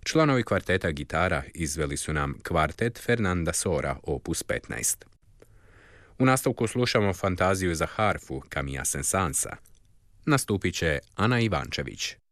Članovi kvarteta gitara izveli su nam kvartet Fernanda Sora, opus 15. U nastavku slušamo fantaziju za harfu Camilla Saint-Saensa. Nastupit će Ana Ivančević.